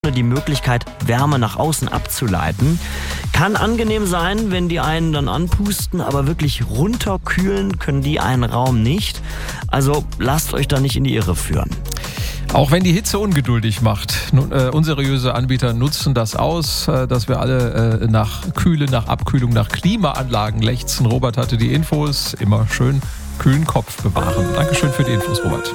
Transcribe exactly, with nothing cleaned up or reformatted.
die Möglichkeit, Wärme nach außen abzuleiten. Kann angenehm sein, wenn die einen dann anpusten, aber wirklich runterkühlen können die einen Raum nicht. Also lasst euch da nicht in die Irre führen. Auch wenn die Hitze ungeduldig macht. Nun, äh, unseriöse Anbieter nutzen das aus, äh, dass wir alle äh, nach Kühle, nach Abkühlung, nach Klimaanlagen lechzen. Robert hatte die Infos. Immer schön kühlen Kopf bewahren. Dankeschön für die Infos, Robert.